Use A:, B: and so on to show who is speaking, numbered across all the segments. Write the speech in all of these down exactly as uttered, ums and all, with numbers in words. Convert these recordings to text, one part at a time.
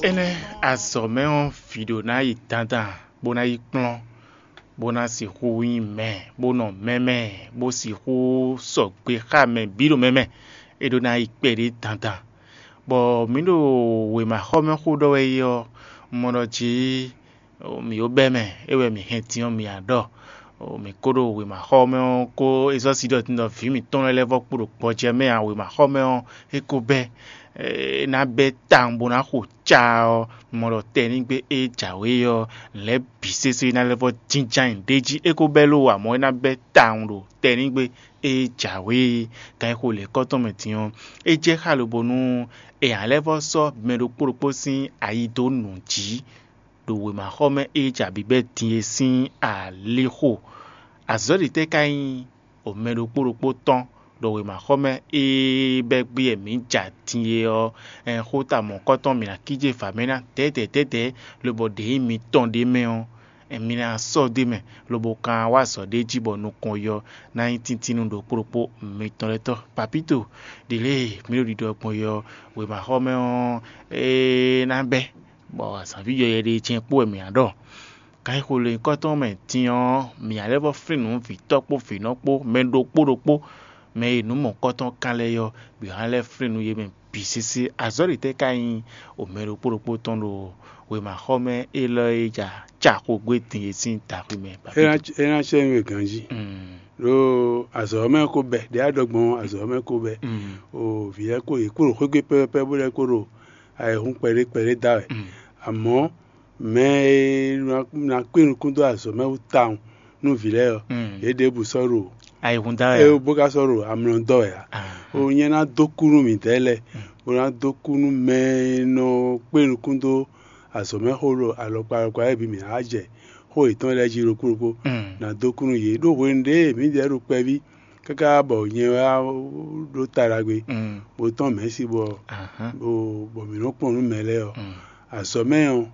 A: ene asome on fido na yi tanta bona yi klon bona si hu yi me bona meme bo si hu so pe ha me biro meme edo na yi pere tanta bo mi do we ma ho me hu do we yo mo ji mi obeme ewe mi hetian mi ado o mi kodo we ma ho me ko eso si do tin fi mi ton level puro poje me a we ma ho me e ko be na be tambo na ho cha mo lo teni gbe e jawe yo le bisese na level jinjan deji e ko be lo wa mo na be tambo teni gbe e jawe kan ko le ko to me tian e je ka lo bonu e a level so me do puro sin ayi do nu ji do we ma ho me e ja bi be tin sin a le ho azori te kai o me do puro ton do we ma ho me e be gbe mi ja tin ye o en ho ta mo ko ton mi na kije fa me na te te te te le bo de mi ton de me o en mi na so de me lo bo kan wa so de ji bo nu kon yo na tintin do puro mi ton le to papito dile mi lo di do pon yo we ma ho me o e na be bo asan fi yo ye de chin po mi ado kai ko le ko ton me tian mi ale bo frinu fi topo fi no po me do poro me inu mo ko ton kan le yo bi ale frinu ye me bisisi azori te kai o me do poro ton do we ma ho me e lo ja cha ko gbe tin sin ta fi me
B: era era se we ganji lo azo me ko be de adogbon azo me ko be o fi e ko e kuro ko gbe pe pe bo le kuro ai hun pere pere da e àmọ́ me na kwenu kundo aso me town no vile e de bu soro
A: ai hun da
B: e bo ka soro amron do ya o yen na dokunu mi tele o na dokunu me no kwenu kundo aso me holo alopa kwa e bi mi aje ho itan le jiro kurupo na dokunu ye do wo nde mi de ro pe bi kaka bo yen wa do taragbe bo ton me si bo bo bo mi no pon me le o asọmẹ́hàn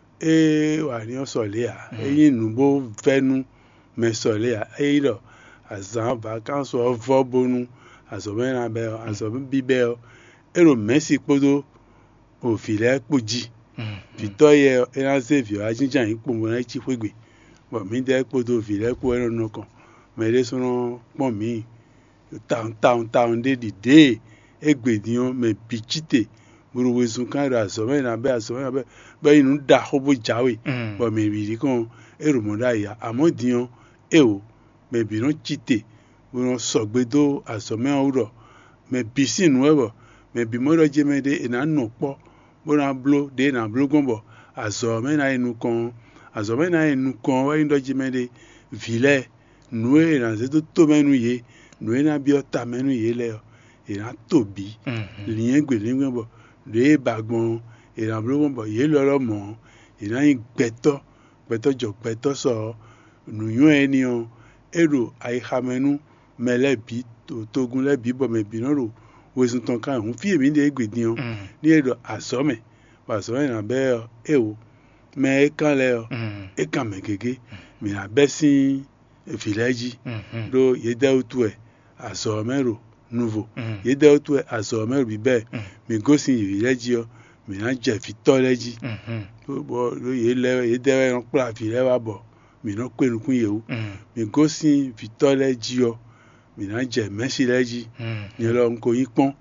B: e wà ní ọ̀sọ̀lẹ́ à eyín nù bó fẹ́nu mẹ́sọ̀lẹ́ à eyín lọ àzàn vacances ọ̀fọ̀ bonu asọmẹ́hàn abẹ́ ọ asọmẹ́ bíbẹ́ ọ èrò mẹ́sì kpọ́dọ̀ òfìlẹ́ kpọ́jì fìtọ́ yẹ ẹ̀ránṣẹ́ fìọ́ ajíjà yín kpọ́ mọ́ ẹ̀tí fúgbè bọ̀ mí dẹ́ kpọ́dọ̀ òfìlẹ́ kpọ́ ẹ̀rọ nù kàn mẹ́lẹ́ sọ́nà pọ̀ mí táwọn táwọn táwọn dé dìde ẹgbẹ̀dìyàn mẹ́ bìchìtè buruwe sun kan ra asọmẹ na be asọmẹ na be be inu da hobo jawe bo me bi kan ero mo da ya amodiyan e o me bi no chite bo no sogbedo asọmẹ oro me bi sinu ebo me bi mo ro jemede ina no po bo na blo de na blo gombo asọmẹ na inu kan asọmẹ na inu kan wa ndo jemede vile nuwe na se to to menu ye nuwe na bi ota menu ye le ina tobi liyen gbe liyen bo le bagbon ìrànlọ́wọ́ bọ̀ yé lọ́rọ̀ mọ́ ìráyìn gbẹ̀tọ́ gbẹ̀tọ́ jọ gbẹ̀tọ́ sọ nùyún ẹni ọ èrò àìhàmẹ́nu mẹlẹ́bí tógun lẹ́bí bọ̀ mẹ́bí náà rò wẹ̀sùn tán ká òun fi èmi lè gbèdì ọ ní èrò àsọ́mẹ̀ àsọ́mẹ̀ náà bẹ́ ọ èwo mẹ́ ẹ kàn lẹ́ ọ ẹ kàn mẹ́ gègé mìíràn bẹ́ sí ìfìlẹ́jì ló yé dẹ́ òtú ẹ̀ àsọ́mẹ̀ rò nouveau ye de otu aso me bi be mi gosi ileji o mi na je fi to leji bo lo ye le ye de ran pla fi le wa bo mi no pe nukun ye o mi gosi fi to leji o mi na je mesi leji ni lo nko yin pon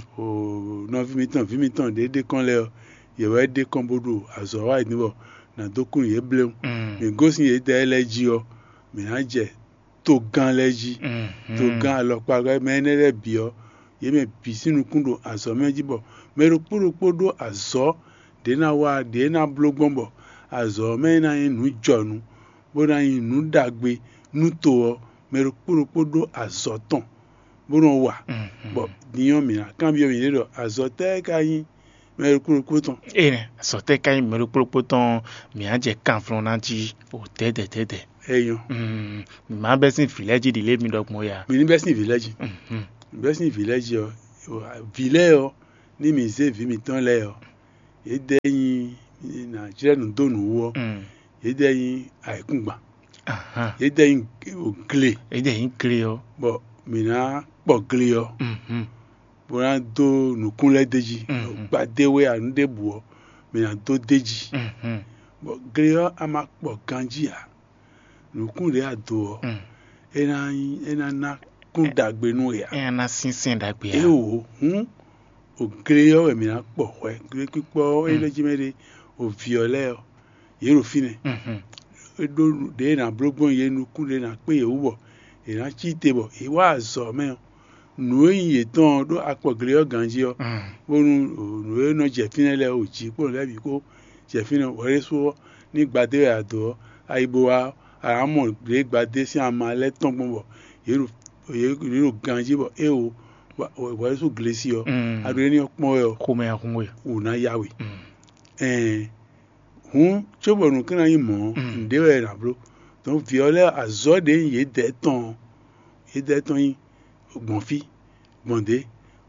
B: o no fi mi tan fi mi tan dede kan le o ye we de kan bodo aso wa ni bo na dokun ye bleun mi gosi ye de leji o mi na je to gan leji to gan alopa ga menere bi o ye me bi sinu kundo aso meji bo mero puro podo aso de na wa de na blogbon bo aso me na inu jonu bo na inu dagbe nu to o mero puro podo aso ton bo no wa bo niyan mi na kan bi o mi le aso te ka yin mero puro poton
A: e aso te ka yin mero puro poton mi anje kan fron na ji o te te te te
B: eyan
A: mm ma be sin village di le mi dogbon ya
B: mi ni be sin village mhm be sin village o village o ni mi se vi mi tan le o e de yin Nigeria no do nu wo e de yin aikungba aha e de yin ogle
A: e de yin kle o
B: bo mi na po gle o mhm bo na do nu kun le deji gba dewe anu de bu o mais na do deji
A: Mhm.
B: bon greo ama kpo ganji a nukun de ado
A: Mm.
B: ena ena na kun dagbe nu ya
A: E na sinsin da gbe
B: e
A: ya.
B: o hun o greo e mi na kpo we gre pipo e le jimere o violet o yero fine
A: Mhm.
B: e do de na blogbon ye nukun de na pe e wo e na chi tebo e wa zo me nu yin ton do akpo greo ganji o
A: Mm.
B: bonu nu no je fine le o ji po le bi ko je fine wore so ni gbade ado aibo wa ara mo gbe gbade si ama le ton gbon yero yero ganji bo e o wore so glesi o
A: Mm.
B: ado ni opon e o
A: Kome ya kunwe.
B: una yawe
A: Mm.
B: eh hun chobo nu kana yin mo
A: Mm.
B: ndewe na bro don violet azode ye de ton ye de ton yin ogbonfi gbonde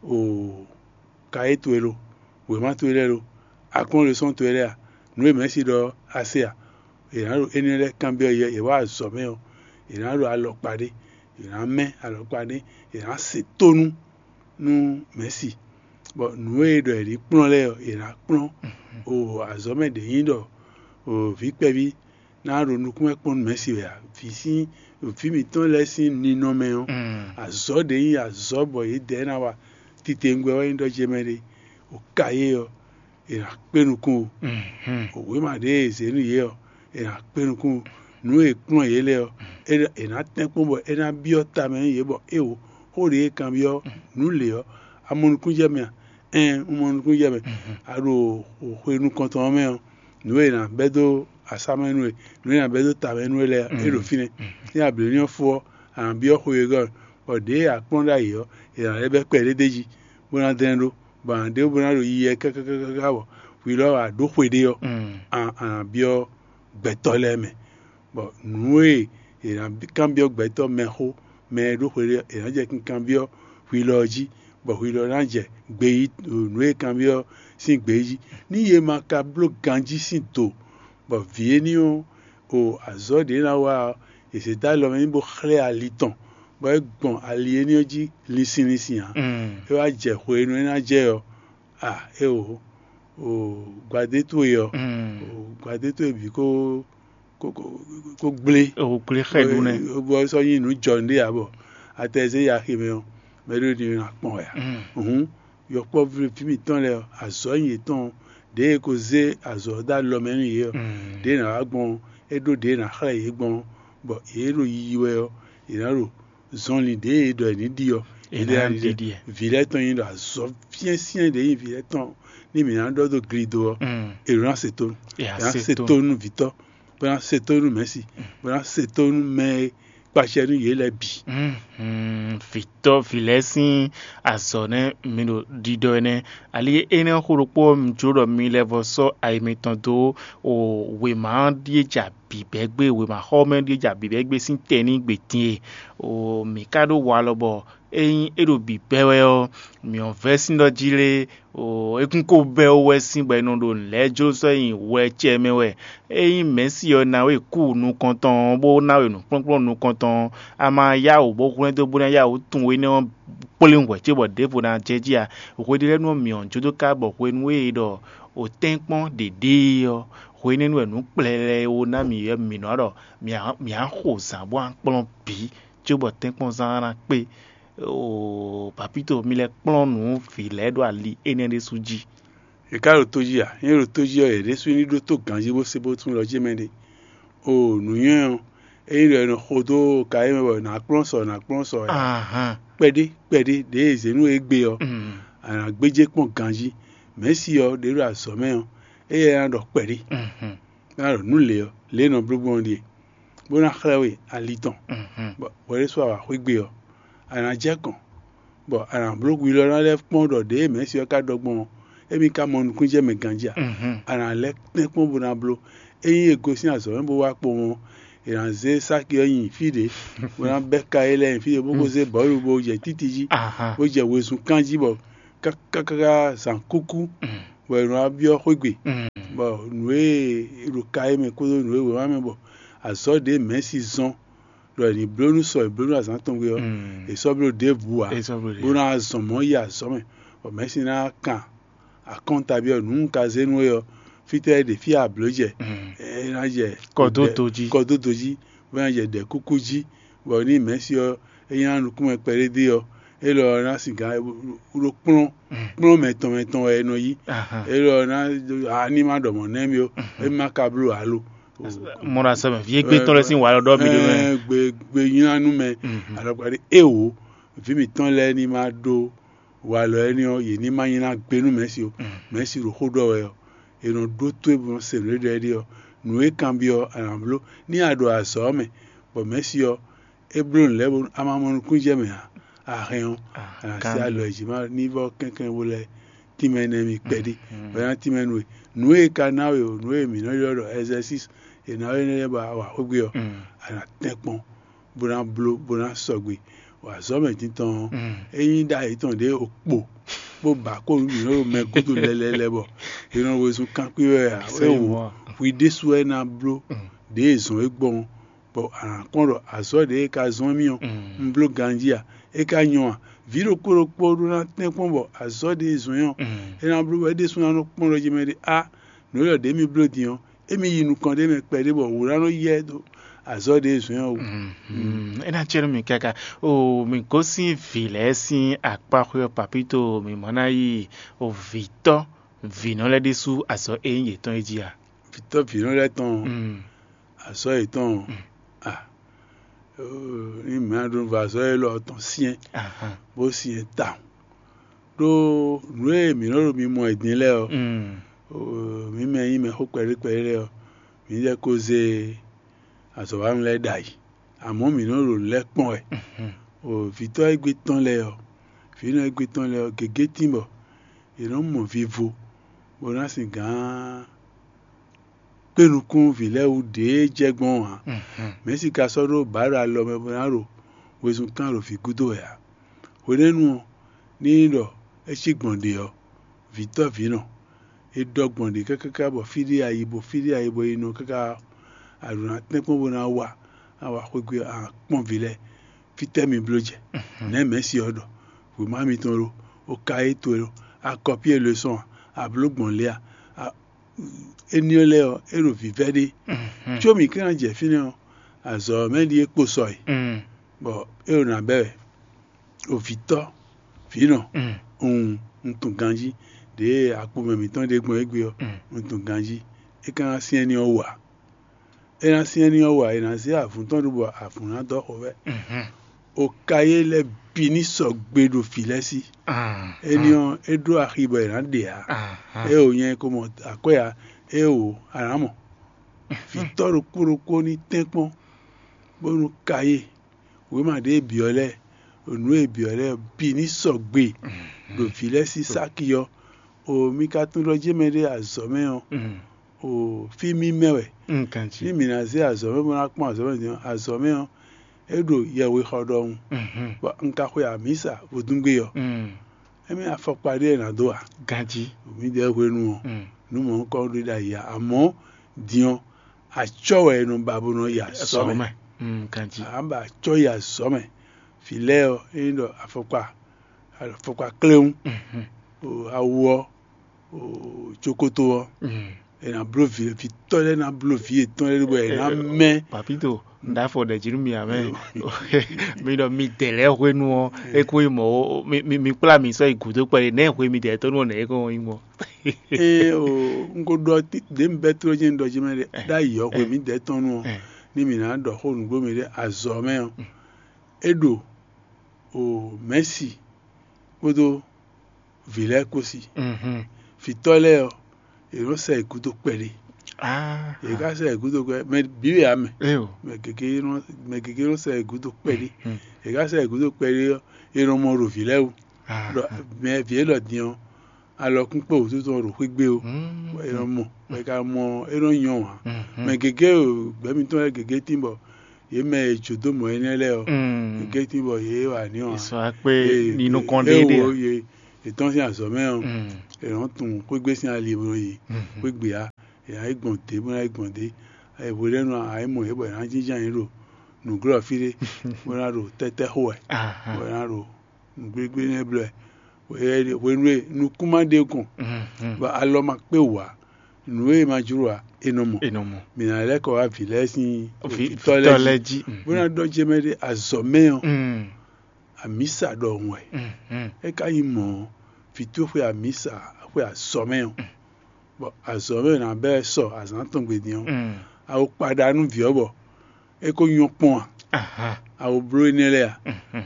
B: o kaye tuelo we ma tuelo akon le son tuelo nu e mesi do asia ìrànlọ́ enilẹ̀ kàmbíọ̀ yẹ ìwà àzọ̀mẹ́ ọ ìrànlọ́ alọ́pàdé ìrànmẹ́ alọ́pàdé ìrànṣètónú nú mẹ́sì bọ̀ nù èdò ẹ̀rí kplọ́n lẹ́ ọ ìràkplọ́n o àzọ̀mẹ́dẹ̀ yín dọ̀ o fíkpẹ́bí náà ronú kúmẹ́ kplọ́n mẹ́sì rẹ̀ fi sí òfìmí tán lẹ́sìn nínọ́mẹ́ ọ àzọ̀dẹ̀ yín àzọ̀bọ̀ yìí dẹ́ náà wà títẹ̀ ńgbẹ́ wáyé dọ́jẹ́mẹ́rẹ́ o káyé ọ ìràkpẹ́nukún o òwe màdé ìsẹ́nu yẹ ọ ena kpenukun nu ekplɔn ye lɛ o ena tɛkpɔn bɔ ena biɔ tame ye bɔ ewo o de kan biɔ nu le yɔ amɔnukun jɛ mɛ ɛn amɔnukun jɛ mɛ alo o xoe nu kɔntɔn mɛ o nu ena bɛ do asame nu ye nu ena bɛ do tame nu ye lɛ eɖo fi ne ne abili ni fɔ ana biɔ xoe gɔ ɔ de akplɔn da yi yɔ ena lɛ bɛ kpɛ de de dzi bona dɛn do bona de bona do yi yɛ kɛkɛkɛkɛ bɔ fi lɔ ado xoe de yɔ ana biɔ gbẹtọ lẹmẹ bọ nùwé ìran kàmbíọ gbẹtọ mẹxó mẹẹdóxoe ìran jẹ kàmbíọ huilọdzi bọ huilọ náà jẹ gbèyí nùwé kàmbíọ sí gbèyí níye ma ka blo ganji sí tó bọ vie ní o o azọ de náà wà ìṣèdá lọmọ níbo xlẹ alitọn bọ ẹgbọn aliye ní o dzi lisinlisi hàn ẹ wá jẹ xoe nu ẹ náà jẹ yọ a ẹ o o gbadeto yọ o gbadeto bi ko ko ko gble
A: o gble xedu ne
B: o bo so yin nu jọ ndi abo ateze ya hime o mero ni na pon ya mhm yo po fi mi ton le azo yin ton de ko ze azo da lo menu ye de na agbon edo de na xle ye gbon bo ero yi we o iraro zon li de do ni di o
A: ina di di
B: vile ton yin azo bien sien de yin vile ton ni mi na do do grido ìran ṣètò ìran ṣètò nu vitọ bóyá ṣètò nu mẹsì bóyá ṣètò nu mẹ pàṣẹ nu yé lẹ bì.
A: vitọ filẹsin azọnẹ mino didọ ẹnẹ ali ẹnẹ xorokpọ mtsoro mi lẹ vọsọ ayimitọn tó o wèmà díẹjà bìbẹgbẹ wèmà xɔmẹ díẹjà bìbẹgbẹ sí tẹni gbẹtiẹ o mìka do wà lọbọ eyin eɖo bìbẹwẹ ọ miọ vẹsi dọ dzi lé o ekunko bẹ wẹ si bẹ nọ do lẹ dzo sọ yin wẹ tsẹ mẹ wẹ eyin mẹsi yọ na wẹ ku nu kɔntɔn bó na wẹ nu kplɔkplɔ nu kɔntɔn ama ya o bó kúrẹ́ tó bóna ya o tún wẹ ní wọn kpọlẹ wẹ tí bọ débò na jẹ dzi a òkú di lẹ nu miọ dzo ká bọ wẹ nu wẹ dọ o tẹ́ kpɔn dédé yọ wẹ nínú ẹ nu kplẹ lẹ o na mi yẹ mi nọ dọ mìà xɔ zã bó akplɔ bí tí bọ tẹ́ kpɔn zã na kpé o papito mi le kplɔn nu fi le do ali ene de su dzi.
B: ìka ro tó dzi a yẹn ro tó dzi ọ yẹ de su ni do tó ganji bó se bó tún lọ dzi mẹ de o nu yẹn o eyi rẹ no xɔ do ka ye mẹ bọ na kplɔn sɔ na kplɔn sɔ ya kpɛde kpɛde de ezenu egbe yɔ ana gbedze kpɔn ganji mẹsi yɔ de do azɔ mẹ yɔ eye yẹn dɔ kpɛde yẹn dɔ nu le yɔ le nɔ blogbɔn de bó na xlẽ we alitɔn bɔn wòle sɔ awa xɔ egbe yɔ ana jẹ kàn bọ ana blogu lọ n'alẹ kpɔn dɔ de mẹsi yɔ ka dɔgbɔn emi ka mɔ nukun jẹ mẹ ganjia ana lẹ tẹ kpɔn bo na blo eyin ego si azɔ mẹ bo wa kpɔ wọn ìran ze saki yɔ yin fi de wọn bẹ ka yẹ lẹ yin fi de bó ko ze bɔlu bo jẹ titi dzi bó jẹ wesun kan dzi bɔ kakaka zan kuku bɔ ìran abiɔ xɔgbe bɔ nue ìlú ka yẹ mẹ kodo nue wẹ wọn mẹ bɔ azɔ de mẹsi zɔn lọ ni blonu sọ blonu azan tó ń gbé ọ ìsọbìlì dé bu wa bóna azọmọ yìí azọmọ ọmẹsìn náà kàn àkọ́ntàbí ọ nù ń ka zẹnu yọ fitɛ de fi ablo dze ena dze
A: kɔdo dodzi
B: kɔdo dodzi bena dze de kuku dzi bɔn ni mɛsi yɔ eya nukume kpɛ ɖe di yɔ elɔ na siga ɖo kplɔ kplɔ mɛtɔn mɛtɔn ɛnɔ yi elɔ na ani ma dɔmɔ nɛmi o ema kablo alo
A: mɔra sɛbɛn vie gbe tɔn lɛ si wà lɔ dɔ mi do mɛ
B: gbe gbe yina nu mɛ alɔkpa de ewo vi mi tɔn lɛ ni ma do wà lɔ ɛni yɔ yi ni ma yina gbe nu mɛsi o mɛsi do ko dɔ wɛ yɔ eno do to ebu se nu ɖe ɖi yɔ nu ekan bi yɔ anablo ni ado asɔ mɛ bɔn mɛsi yɔ eblo lɛ bo amamɔnukun dze mɛ ha ahɛn anasi alɔ edzima nivɔ kɛnkɛn wo lɛ timɛ nɛ mi kpɛ di bɛna timɛ nu ye nu ye ka na ye o nu ye mi n'oyɔ dɔ exercice ena ye ne ba wa xɔgbe yɔ ana tɛ kpɔn bona blo bona sɔgbe wa zɔmɛ titɔn eyin da yi tɔn de o kpo kpo ba ko mi n'o mɛ kutu lɛlɛlɛ bɔ yɔrɔ wo sun kankui yɛ ya ewo wi de su yɛ na blo de zɔn egbɔn bɔn anakɔn dɔ azɔ de ka zɔn mi yɔ n blo ganji ya e ka nyɔ vi ɖo kpo ɖo kpo ɖo na tɛ kpɔn bɔ azɔ de zɔn yɔ ena blo ɛde sun na no kpɔn ɖo dzime de a n'o yɔ de mi blo di yɔ emi yi nukɔn de me kpɛ de bɔ wò la no yɛ do azɔ de zɔn yɔ o.
A: ena tse mi kaka o mi ko si vi lɛ si akpaxɔ papito mi mɔna yi o vitɔ vinɔ lɛ de su azɔ eyin yɛ tɔn edzi ya.
B: vitɔ vinɔ lɛ tɔn azɔ yɛ tɔn a ni mɛ do va azɔ yɛ lɔ tɔn siɛ bo siɛ ta do nu ye mi n'o mi mɔ edin lɛ yɔ mi mɛ yin mɛ ko kpɛri kpɛri lɛ yɔ mi yɛ ko ze azɔba mi lɛ da yi àmọ́ mi n'o lɛ kpɔn yɛ o vitɔ egbe tɔn lɛ yɔ vinɔ egbe tɔn lɛ yɔ gege ti bɔ yɛrɛ mɔ vivo bona si gan kpenukun vilɛ wo de dze gbɔn wa mɛ si ka sɔ ɖo ba ɖo alɔ mɛ bona ɖo wozu kan ɖo fi gudo ya o ne nu ni ɖɔ etsi gbɔn de yɔ vitɔ vinɔ edɔ gbɔn de kekeke bɔ fi de ayibo fi de ayibo yinɔ keka aluna tɛ kpɔn bona wa awa xɔgbe akpɔn vilɛ fitɛ mi blo dze ne mɛ si yɔ dɔ o ma mi tɔn ɖo o ka ye to ɖo akɔpie leçon ablo gbɔn lea eniɔ lɛ yɔ eɖo vivɛ de tso mi kana dze fi ne yɔ azɔ mɛ di ekpo sɔ yi bɔn eɖo na bɛ o vitɔ vinɔ ohun ŋutun ganji de akpɔmɛ mi tɔn de gbɔn egbe yɔ ŋutun ganji ekana siɛ ni yɔ wa ena siɛ ni yɔ wa ena se afuntɔn do bɔ afunna dɔ xɔ vɛ o ka ye lɛ bi ni sɔgbe do fi lɛ si eniɔ eɖo axibɔ ena de ya e o nyɛ ko mɔ akɔ ya e o aramɔ vitɔ do kpo do kpo ni tɛ kpɔn bonu ka ye o ma de biɔ lɛ onu e biɔ lɛ bi ni sɔgbe do fi lɛ si saki yɔ o mi ka tún dɔ dzeme de azɔmɛ yɔ o fi mi mɛwɛ ni mina se azɔmɛ bona kpɔn azɔmɛ di yɔ azɔmɛ yɔ eɖo yɛwò xɔ dɔ ŋu bɔn nka xɔ ya misa vodungbe yɔ emi afɔkpa de yina do wa
A: ganji
B: omi de ewe nu wɔ numɔ ŋkɔ do da yia àmọ́ diɔ atsɔ wɛ nu babo nɔ ya sɔmɛ amba atsɔ ya sɔmɛ filɛ yɔ eyi dɔ afɔkpa afɔkpa kleŋu awɔ tsokoto wɔ ena blo vi vitɔ lɛ na blo vi etɔn lɛ bɔ ena mɛ.
A: papito ndafɔ de dzinu mi amɛ mi dɔ mi tɛlɛ hoe nuɔ eko yi mɔ mi mi kpla mi sɔ igudo kpɛ ne hoe mi tɛ tɔ nuɔ ne eko yi mɔ.
B: ee o nko dɔ de mi bɛ tro dze ŋdɔ dzi mɛ de da yi yɔ hoe mi tɛ tɔ nuɔ ni mi na dɔ xɔ nugbo mi de azɔ mɛ yɔ eɖo o mɛsi kpoto vilɛ kosi vitɔ lɛ yɔ ero sɛ igudo kpɛ de.
A: Ah,
B: e ka sɛ egudo kpɛ mɛ bibi ya mɛ mɛ keke yirɔ mɛ keke yirɔ sɛ egudo kpɛ de e ka sɛ egudo kpɛ de yɔ yirɔ mɔ do vi lɛ o mɛ vie lɔ diɔ alɔ kun kpɛ o tutu ɔrò kpegbe o yirɔ mɔ mɛ ka mɔ yirɔ nyɔ wa mɛ keke o gbɛmitɔ yɛ keke ti bɔ ye mɛ etsodo mɔ yɛ lɛ o keke ti bɔ ye wa ni wa
A: sɔ akpɛ ninu kɔn de de
B: o ye etɔn si azɔmɛ o yirɔ tun kpegbe si ali o ye kpegbe ya ya egbɔn de bona egbɔn de evo ɖe nu a emɔ ebɔ yana dzidza yi ɖo nuglɔ fi ɖe bona ɖo tɛtɛ xɔɛ bona ɖo nugbegbe ne blɔɛ oye oye nu nukuma de kɔn ba alɔ ma kpe wa nue majurua enomo
A: enomo
B: mina leko wa vilesi
A: toleji
B: bona do jemede azomeo
A: mm
B: amisa do nwe
A: mm
B: e ka imo fitu fwe amisa fwe azomeo bo azomeo na be so azanton gbedion
A: mm
B: a o padanu vi obo e ko yon pon
A: aha
B: a o bro nile a
A: mhm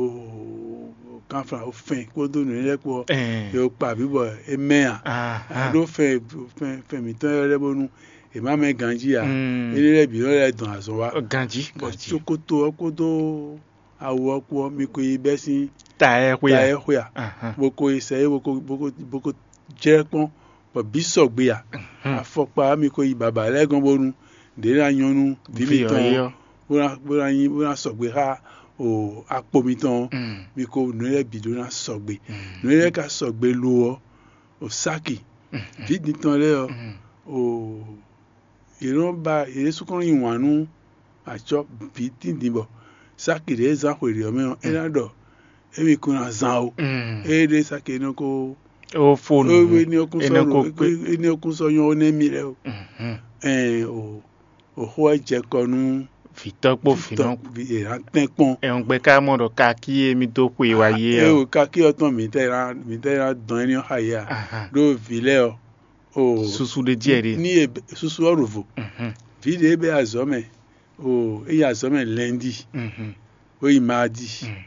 B: o kanfa o fin ko do ni lepo
A: eh
B: yo pa bibo e me a
A: aha
B: do fe fe fe mi tan le bonu e ma me ganji a
A: Mm.
B: e le bi lo le don azo wa
A: ganji
B: bo
A: ganji
B: sokoto okodo awo ko mi ko ibe sin
A: ta e pe
B: ta
A: ya
B: e hoya
A: aha
B: boko ise boko boko boko je pon bo bi so gbe ya afopa mi ko i baba le gan bonu de la yonu bi mi ton
A: yo
B: bora bora yin bora so gbe ha o apo mi ton
A: mm
B: mi ko nu le bi do na so gbe
A: mm
B: nu le ka so gbe lo o o saki bi ni ton le o
A: mm
B: o ìran ba ìrẹsùkúrún ìwànú àjọ bí tìǹdìbọ sákìrì ẹzà pèrè ọmọ ẹnàdọ ẹmí kúnra zan o
A: mm
B: ẹdẹ sákìrì ní kó
A: o phone
B: owó ní okun
A: ene ko
B: sọ̀rọ̀
A: pe
B: ní okun sọyún ọ nẹmí rẹ o
A: mhm
B: ẹ o òhó ẹjẹ kọnu
A: fitokpo finon
B: ìran tẹpọn
A: e on pe ka mo do ka ki emi to pe wa ye
B: ẹ
A: o
B: o ká kí ọtàn mi tẹra mi tẹra dán ẹni ọhàyè à
A: aha
B: ló filẹ ọ o
A: susu de die de
B: ní ebe susu ọrùvò
A: mhm
B: fìdí ebe àzọmẹ o èyí àzọmẹ lẹndì
A: mhm
B: oyi mardi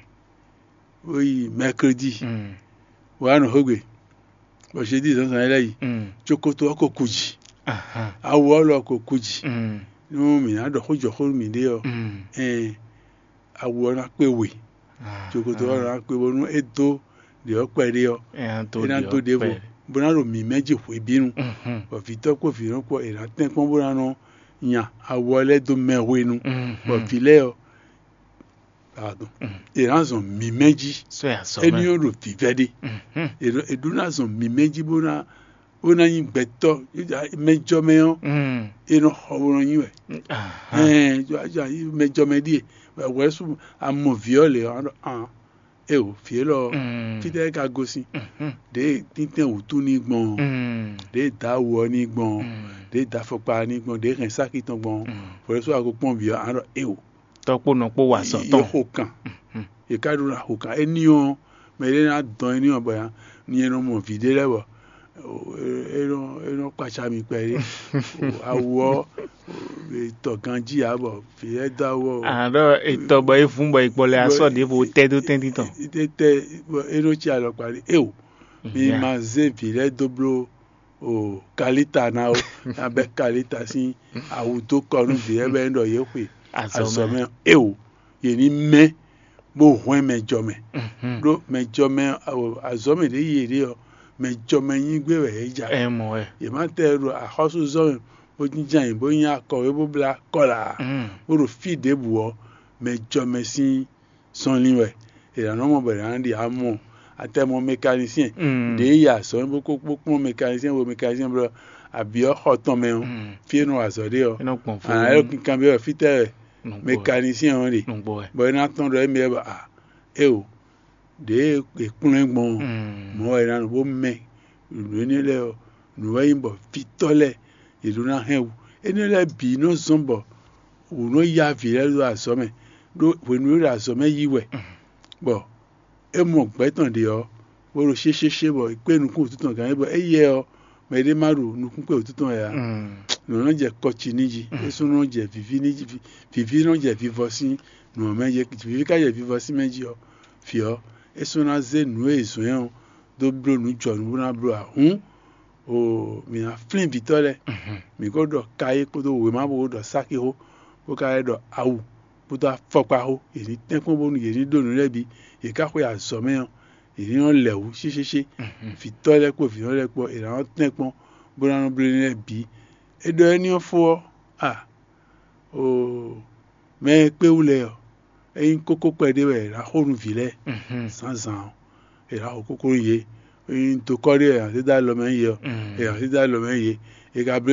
A: mm
B: oyi mercredi
A: mm
B: wàánu hógbè ọ̀ṣẹ́dì ìsánsán ẹlẹ́yìí
A: mm
B: tsokoto ọkọ̀ kùjì
A: aha
B: awọ ọlọ ọkọ̀ kùjì
A: mm
B: ní wọn mìíràn dọ̀kọ̀jọ̀ kó mi dé ọ
A: mm
B: ẹn awọ ọ̀nà pé wè tsokoto ọ̀nà pé wọnú ètò dè ọ pẹ̀ dé ọ
A: e an to
B: ẹ̀nà tó dé bò bọ́nà ló mi méjì fò bínú
A: mhm
B: ọ̀fìtọ́ kò fi ránpọ̀ ìrà tẹ́ pọ́n bọ́nà nọ yàn awọ ẹlẹ́dọ̀ mẹ́wéé nu
A: mhm
B: ọ̀fìlẹ́ ọ pardon ìrà zàn mi méjì
A: so ya so
B: ẹni yóò rò fìfẹ́ dé.
A: mhm
B: eduna zɔn mi meji bona bona yin gbɛtɔ mɛjɔmɛ yɔ
A: mm
B: eno xɔwɔrɔ yin wɛ
A: aha
B: ɛn jɔjɔ yi mɛjɔmɛ di ye wɛ su amɔ viɔ le yɔ ɔn e o fie lɔ
A: mm
B: titɛ ka gosi
A: mhm
B: de titɛ wutu ni gbɔn
A: mm
B: de da wɔ ni gbɔn
A: mm
B: de da fɔkpa ni gbɔn de hɛn saki tɔn gbɔn
A: mm
B: wɛ su ako kpɔn viɔ ɔn e o
A: tokpo no po wa so
B: iye
A: ton
B: ho kan
A: mhm
B: ika do na ho kan eniyan mɛ de na dɔn eniyan bɔ yan ni yɛn mɔ vide lɛ bɔ eno eno kpatsa mi pɛ de awɔ tɔganji abɔ fiyɛ dawɔ
A: ado eto bo e fun bo ipole aso de bo te do ten titan
B: tete eno tsi alɔ kpa de ewo mi ma ze fiyɛ doblo o kalita na o abɛ kalita si awu to kɔnu fiyɛ bɛ ndɔ ye koe
A: azome
B: azɔmɛ ewo yeni mɛ bo hɔn mɛ jɔmɛ
A: mhm
B: do mɛ jɔmɛ awɔ azɔmɛ de yi de yɔ mɛ jɔmɛ yin gbé wɛ edza
A: e mo e
B: yɛ ma tɛ do axɔsu zɔmɛ o ti dza yin bo yin akɔ ebo bla kɔla
A: mm
B: o do fi de buɔ mɛ jɔmɛ si sɔnli wɛ ìlànà ọmọ bẹ̀rẹ̀ hàn di amọ̀ àtẹ̀mọ̀ mécanicien
A: mm
B: de yi asɔ bo kpokpo kpɔn mécanicien wo mécanicien bro àbí ɔxɔ tɔn mɛ o
A: mm
B: fie nu azɔ de yɔ
A: eno pon fo
B: àyè kankan bɛ yɔ fitɛ
A: no
B: mécanicien o de
A: no bo e
B: bɔn iná tɔn dɔ ɛmi yɛ bɛ a e o de ekplɔn gbɔn
A: mm
B: mɔ yɛ nanu bo mɛ lóni lɛ o nuwɛ yin bɔ fitɔ lɛ ìdúná hɛn o eni lɛ bi no zɔn bɔ o no ya vi lɛ do azɔmɛ do wenu lɛ azɔmɛ yi wɛ bɔn emu gbɛtɔn de yɔ wolo sesese bɔ ikpe nukun tutɔn gan bɔ eyɛ yɔ mɛ ɛdi ma do nukun kpe tutɔn yɛ
A: mm
B: nɔnɔ jɛ kɔtsi nidzi esu nɔ jɛ vivi nidzi vivi nɔ jɛ vivɔ si nùmɛ jɛ vivi ka jɛ vivɔ si mɛ dzi yɔ fiɔ esu na ze nu ezu yɛ o do blo nu dzɔ nu na blo ahun o mina flin vitɔ lɛ
A: mhm
B: mi ko dɔ ka ye koto wo ma bo dɔ saki ho ko ka ye dɔ awu koto afɔkpa ho yeni tɛkpɔn bonu yeni do nu lɛ bi yi ka ko ya zɔmɛ yɔ yeni yɔ lɛ wu sesese
A: mhm
B: vitɔ lɛ kpɔ vitɔ lɛ kpɔ ìlànà tɛkpɔn bona nu blo lɛ bi edo ɛni yɔ fɔ a o mɛ kpewu lɛ yɔ eyin koko kpɛ de wɛ la xɔnu vi lɛ
A: mhm
B: zanzan ìlà koko ye eyin tokɔ de yɛ àti da lɔmɛ yɛ
A: mm
B: yɛ àti da lɔmɛ ye eka